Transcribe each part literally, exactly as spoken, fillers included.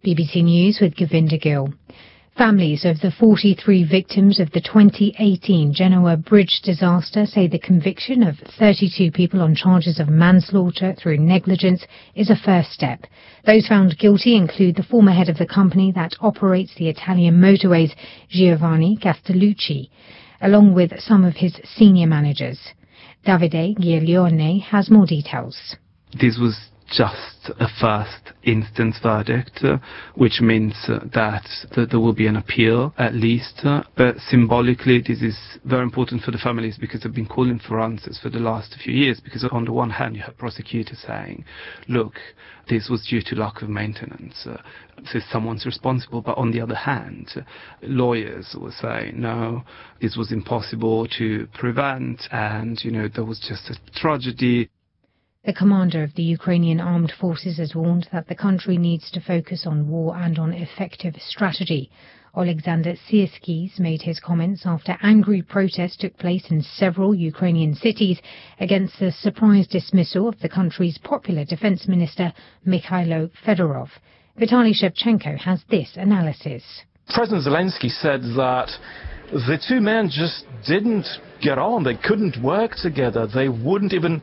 B B C News with Govinda Gill. Families of the forty-three victims of the twenty eighteen Genoa bridge disaster say the conviction of thirty-two people on charges of manslaughter through negligence is a first step. Those found guilty include the former head of the company that operates the Italian motorways, Giovanni Castellucci, along with some of his senior managers. Davide Giglione has more details. This was just a first instance verdict, uh, which means uh, that th- there will be an appeal at least, uh, but symbolically this is very important for the families because they've been calling for answers for the last few years, because on the one hand you have prosecutors saying, look, this was due to lack of maintenance, uh, so someone's responsible, but on the other hand uh, lawyers were saying, no, this was impossible to prevent, and you know there was just a tragedy. The commander of the Ukrainian armed forces has warned that the country needs to focus on war and on effective strategy. Oleksandr Syrskis made his comments after angry protests took place in several Ukrainian cities against the surprise dismissal of the country's popular defense minister, Mikhailo Fedorov. Vitaly Shevchenko has this analysis. President Zelensky said that the two men just didn't get on. They couldn't work together. They wouldn't even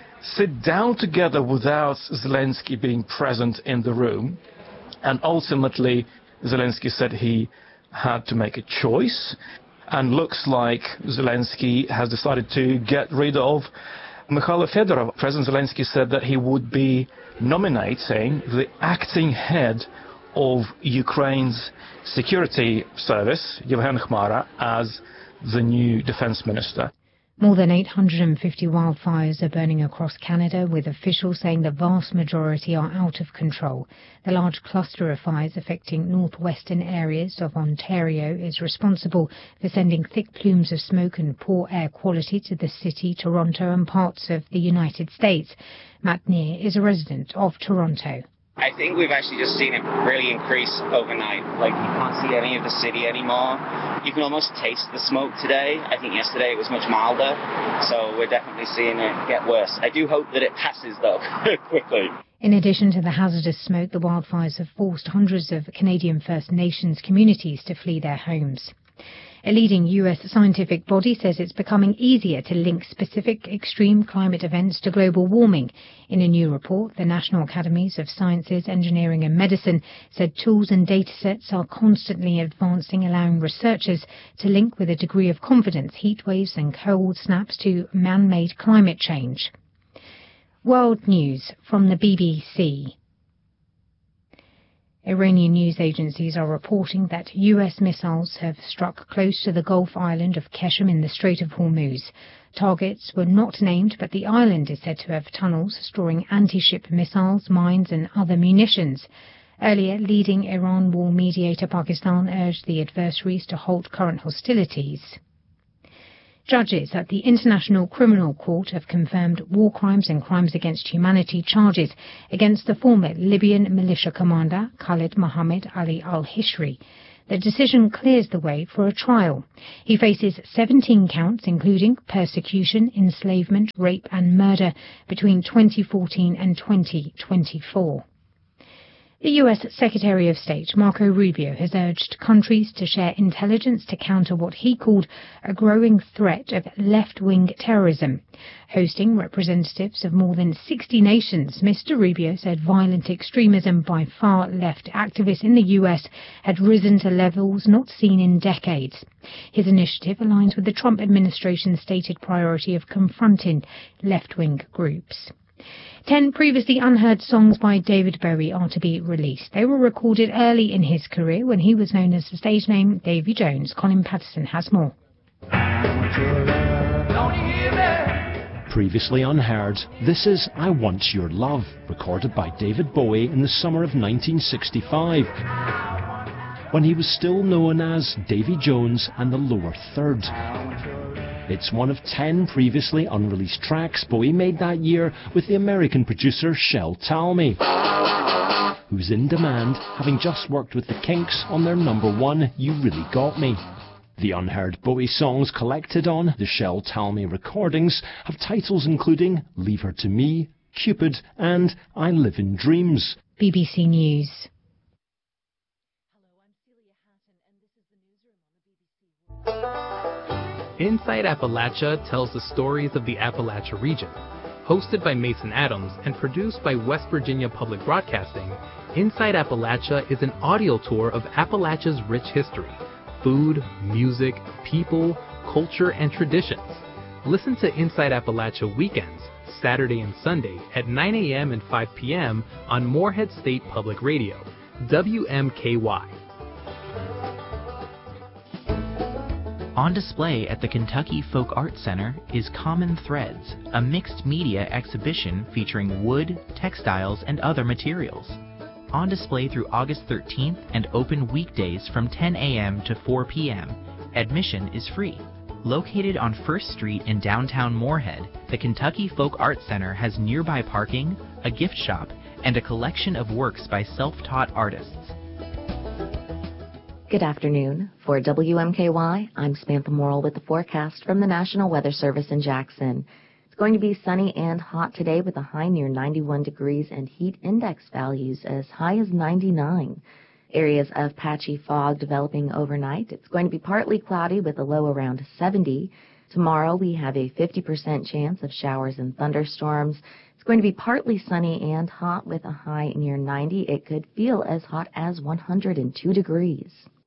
sit down together without Zelensky being present in the room. And ultimately, Zelensky said he had to make a choice. And looks like Zelensky has decided to get rid of Mikhailo Fedorov. President Zelensky said that he would be nominating the acting head of Ukraine's security service, Yevhen Khmara, as the new defense minister. More than eight hundred fifty wildfires are burning across Canada, with officials saying the vast majority are out of control. The large cluster of fires affecting northwestern areas of Ontario is responsible for sending thick plumes of smoke and poor air quality to the city, Toronto and parts of the United States. Matt Neer is a resident of Toronto. I think we've actually just seen it really increase overnight. Like, you can't see any of the city anymore. You can almost taste the smoke today. I think yesterday it was much milder, so we're definitely seeing it get worse. I do hope that it passes, though, quickly. In addition to the hazardous smoke, the wildfires have forced hundreds of Canadian First Nations communities to flee their homes. A leading U S scientific body says it's becoming easier to link specific extreme climate events to global warming. In a new report, the National Academies of Sciences, Engineering and Medicine said tools and datasets are constantly advancing, allowing researchers to link with a degree of confidence heat waves and cold snaps to man-made climate change. World News from the B B C. Iranian news agencies are reporting that U S missiles have struck close to the Gulf island of Qeshm in the Strait of Hormuz. Targets were not named, but the island is said to have tunnels storing anti-ship missiles, mines and other munitions. Earlier, leading Iran war mediator Pakistan urged the adversaries to halt current hostilities. Judges at the International Criminal Court have confirmed war crimes and crimes against humanity charges against the former Libyan militia commander Khalid Mohammed Ali al-Hishri. The decision clears the way for a trial. He faces seventeen counts, including persecution, enslavement, rape and murder between twenty fourteen and twenty twenty-four. The U S Secretary of State Marco Rubio has urged countries to share intelligence to counter what he called a growing threat of left-wing terrorism. Hosting representatives of more than sixty nations, Mister Rubio said violent extremism by far-left activists in the U S had risen to levels not seen in decades. His initiative aligns with the Trump administration's stated priority of confronting left-wing groups. Ten previously unheard songs by David Bowie are to be released. They were recorded early in his career when he was known as the stage name Davy Jones. Colin Patterson has more. Previously unheard, this is I Want Your Love, recorded by David Bowie in the summer of nineteen sixty-five, when he was still known as Davy Jones and the Lower Third. It's one of ten previously unreleased tracks Bowie made that year with the American producer Shel Talmy, who's in demand, having just worked with the Kinks on their number one You Really Got Me. The unheard Bowie songs collected on the Shel Talmy recordings have titles including Leave Her to Me, Cupid and I Live in Dreams. B B C News. Inside Appalachia tells the stories of the Appalachia region. Hosted by Mason Adams and produced by West Virginia Public Broadcasting, Inside Appalachia is an audio tour of Appalachia's rich history, food, music, people, culture, and traditions. Listen to Inside Appalachia weekends, Saturday and Sunday at nine a.m. and five p.m. on Morehead State Public Radio, W M K Y. On display at the Kentucky Folk Arts Center is Common Threads, a mixed media exhibition featuring wood, textiles, and other materials. On display through August thirteenth and open weekdays from ten a.m. to four p.m. Admission is free. Located on First Street in downtown Morehead, the Kentucky Folk Arts Center has nearby parking, a gift shop, and a collection of works by self-taught artists. Good afternoon. For W M K Y, I'm Samantha Morrill with the forecast from the National Weather Service in Jackson. It's going to be sunny and hot today with a high near ninety-one degrees and heat index values as high as ninety-nine. Areas of patchy fog developing overnight. It's going to be partly cloudy with a low around seventy. Tomorrow we have a fifty percent chance of showers and thunderstorms. It's going to be partly sunny and hot with a high near ninety. It could feel as hot as one hundred two degrees.